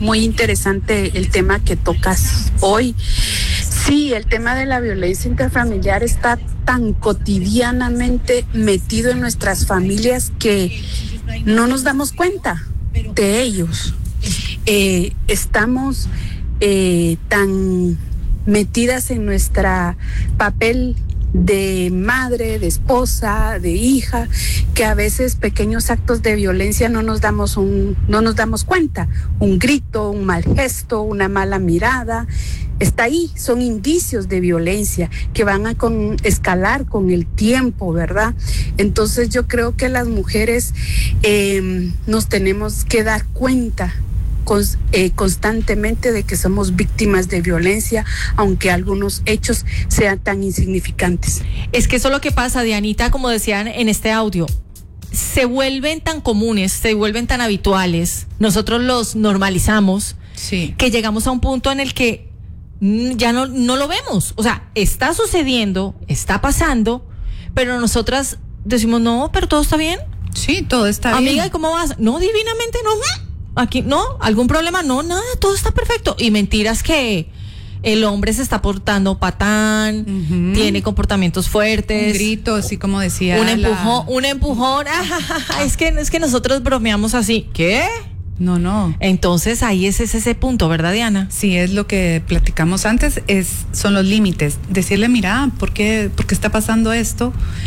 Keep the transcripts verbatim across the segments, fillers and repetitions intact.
muy interesante el tema que tocas hoy. Sí, el tema de la violencia intrafamiliar está tan cotidianamente metido en nuestras familias que no nos damos cuenta de ellos. Eh, estamos eh, tan metidas en nuestro papel de madre, de esposa, de hija, que a veces pequeños actos de violencia no nos damos un, no nos damos cuenta. Un grito, un mal gesto, una mala mirada, está ahí, son indicios de violencia que van a con, escalar con el tiempo, ¿verdad? Entonces yo creo que las mujeres eh, nos tenemos que dar cuenta Con, eh, constantemente de que somos víctimas de violencia, aunque algunos hechos sean tan insignificantes. Es que eso es lo que pasa, Dianita, como decían en este audio, se vuelven tan comunes, se vuelven tan habituales, nosotros los normalizamos, sí, que llegamos a un punto en el que ya no, no lo vemos. O sea, está sucediendo, está pasando, pero nosotras decimos, no, pero todo está bien. Sí, todo está Amiga, bien. Amiga, ¿y cómo vas? No, divinamente no. Aquí, no, algún problema, no, nada, todo está perfecto. Y mentiras que el hombre se está portando patán, uh-huh. tiene comportamientos fuertes. Un grito, así como decía. Un la... empujón, un empujón. Ah, es que, es que nosotros bromeamos así. ¿Qué? No, no. Entonces ahí es ese, ese punto, ¿verdad, Diana? Sí, es lo que platicamos antes, es, son los límites. Decirle, mira, ¿por qué, por qué está pasando esto?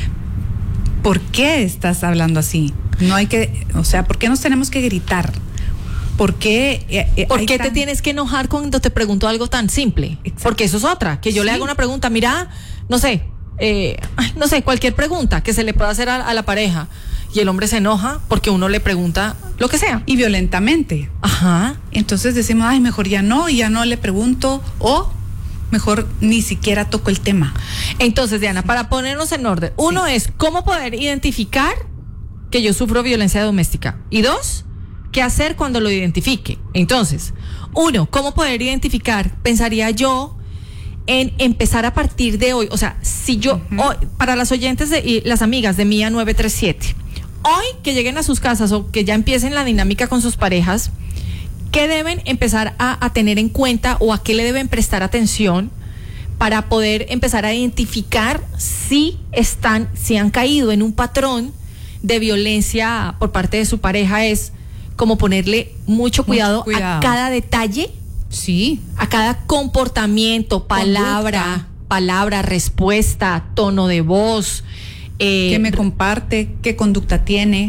¿Por qué estás hablando así? No hay que, o sea, ¿por qué nos tenemos que gritar? ¿Por qué, eh, eh, ¿Por qué tan... te tienes que enojar cuando te pregunto algo tan simple? Exacto. Porque eso es otra, que yo sí. le hago una pregunta, mira, no sé, eh, no sé, cualquier pregunta que se le pueda hacer a, a la pareja y el hombre se enoja porque uno le pregunta lo que sea. Y violentamente. Ajá. Entonces decimos, ay, mejor ya no, y ya no le pregunto, o mejor ni siquiera toco el tema. Entonces, Diana, para ponernos en orden, uno sí. es cómo poder identificar que yo sufro violencia doméstica, y dos, qué hacer cuando lo identifique. Entonces, uno, ¿cómo poder identificar? Pensaría yo en empezar a partir de hoy. O sea, si yo, uh-huh. hoy, para las oyentes de, y las amigas de Mía nueve tres siete, hoy que lleguen a sus casas o que ya empiecen la dinámica con sus parejas, ¿qué deben empezar a, a tener en cuenta o a qué le deben prestar atención para poder empezar a identificar si están, si han caído en un patrón de violencia por parte de su pareja? Es como ponerle mucho cuidado, mucho cuidado a cada detalle, sí, a cada comportamiento, palabra, conducta. palabra, respuesta, tono de voz, eh, que me comparte, qué conducta tiene,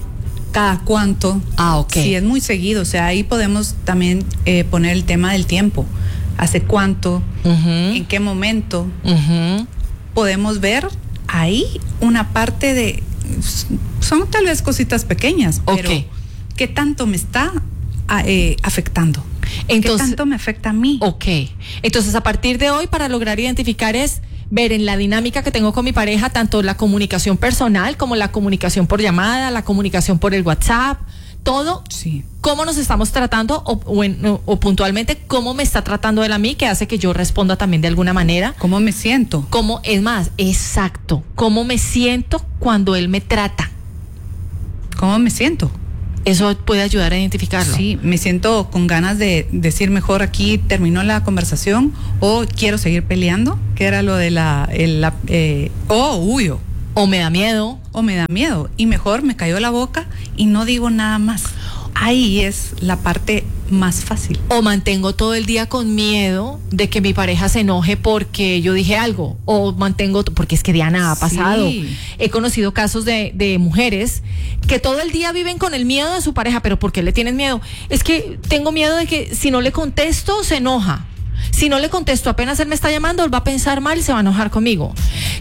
cada cuánto. Ah, ok. Sí, es muy seguido, o sea, ahí podemos también eh, poner el tema del tiempo, hace cuánto, uh-huh. en qué momento, uh-huh. podemos ver ahí una parte de, son tal vez cositas pequeñas, pero okay. ¿qué tanto me está eh, afectando? Entonces, ¿qué tanto me afecta a mí? Ok. Entonces, a partir de hoy, para lograr identificar es ver en la dinámica que tengo con mi pareja, tanto la comunicación personal como la comunicación por llamada, la comunicación por el WhatsApp, todo, sí. cómo nos estamos tratando o, o, en, o, o puntualmente cómo me está tratando él a mí, que hace que yo responda también de alguna manera. ¿Cómo me siento? Cómo, es más, exacto, cómo me siento cuando él me trata. ¿Cómo me siento? Eso puede ayudar a identificarlo. Sí, me siento con ganas de decir mejor aquí terminó la conversación, o quiero seguir peleando, que era lo de la, el, la eh, o huyo. O me da miedo. O me da miedo. Y mejor me cayó la boca y no digo nada más. Ahí es la parte más fácil. O mantengo todo el día con miedo de que mi pareja se enoje porque yo dije algo. O mantengo, porque es que Diana ha pasado. Sí. He conocido casos de, de mujeres que todo el día viven con el miedo de su pareja. ¿Pero por qué le tienen miedo? Es que tengo miedo de que si no le contesto se enoja. Si no le contesto apenas él me está llamando, él va a pensar mal y se va a enojar conmigo.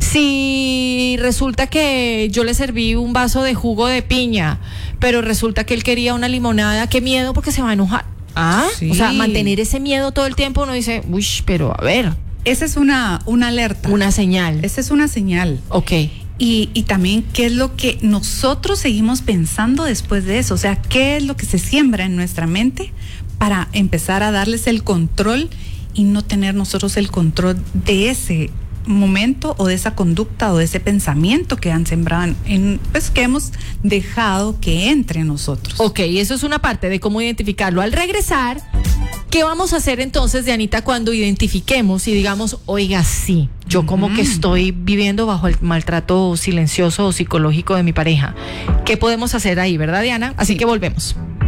Si resulta que yo le serví un vaso de jugo de piña, pero resulta que él quería una limonada, qué miedo porque se va a enojar. Ah, sí. O sea, mantener ese miedo todo el tiempo, uno dice, uy, pero a ver. Esa es una, una alerta. Una señal. Esa es una señal. Ok. Y, y también qué es lo que nosotros seguimos pensando después de eso. O sea, qué es lo que se siembra en nuestra mente para empezar a darles el control y no tener nosotros el control de ese momento o de esa conducta o de ese pensamiento que han sembrado en, en pues que hemos dejado que entre nosotros. Ok, eso es una parte de cómo identificarlo. Al regresar ¿Qué vamos a hacer entonces, Dianita, cuando identifiquemos y digamos, oiga, sí, yo como uh-huh. que estoy viviendo bajo el maltrato silencioso o psicológico de mi pareja? ¿Qué podemos hacer ahí, verdad, Diana? Así sí. que volvemos.